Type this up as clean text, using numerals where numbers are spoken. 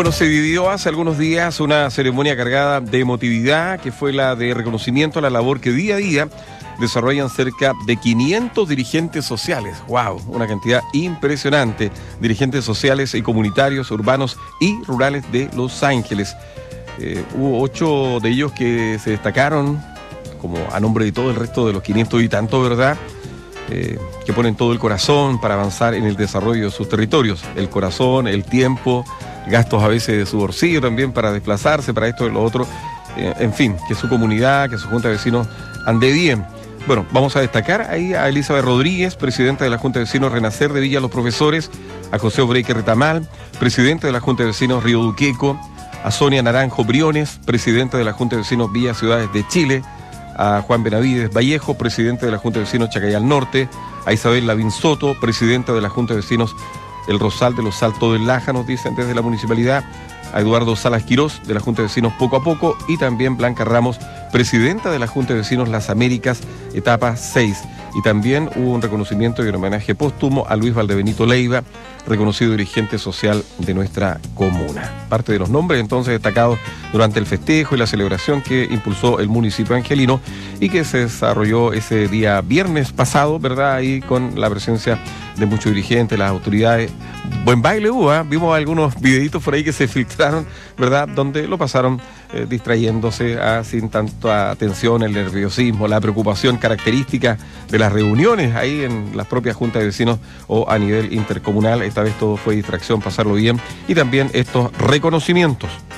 Bueno, se vivió hace algunos días una ceremonia cargada de emotividad, que fue la de reconocimiento a la labor que día a día desarrollan cerca de 500 dirigentes sociales. ¡Wow! Una cantidad impresionante. Dirigentes sociales y comunitarios, urbanos y rurales de Los Ángeles. Hubo 8 de ellos que se destacaron, como a nombre de todo el resto de los 500 y tantos, ¿verdad? Que ponen todo el corazón para avanzar en el desarrollo de sus territorios. El corazón, el tiempo, gastos a veces de su bolsillo también para desplazarse, para esto y lo otro. En fin, que su comunidad, que su junta de vecinos ande bien. Bueno, vamos a destacar ahí a Elizabeth Rodríguez, presidenta de la Junta de Vecinos Renacer de Villa Los Profesores, a José Obreque Retamal, presidente de la Junta de Vecinos Río Duqueco, a Sonia Naranjo Briones, presidenta de la Junta de Vecinos Villa Ciudades de Chile, a Juan Benavides Vallejo, presidente de la Junta de Vecinos Chacayal Norte, a Isabel Lavín Soto, presidenta de la Junta de Vecinos El Rosal de los Saltos del Laja, nos dicen desde la municipalidad, a Eduardo Salas Quirós, de la Junta de Vecinos Poco a Poco, y también Blanca Ramos, presidenta de la Junta de Vecinos Las Américas, etapa 6. Y también hubo un reconocimiento y un homenaje póstumo a Luis Valdebenito Leiva, reconocido dirigente social de nuestra comuna. Parte de los nombres entonces destacados durante el festejo y la celebración que impulsó el municipio angelino y que se desarrolló ese día viernes pasado, ¿verdad? Ahí con la presencia de muchos dirigentes, las autoridades. Buen baile hubo, ¿eh? Vimos algunos videitos por ahí que se filtraron, ¿verdad? Donde lo pasaron distrayéndose sin tanta atención, el nerviosismo, la preocupación característica de las reuniones ahí en las propias juntas de vecinos o a nivel intercomunal. Esta vez todo fue distracción, pasarlo bien y también estos reconocimientos.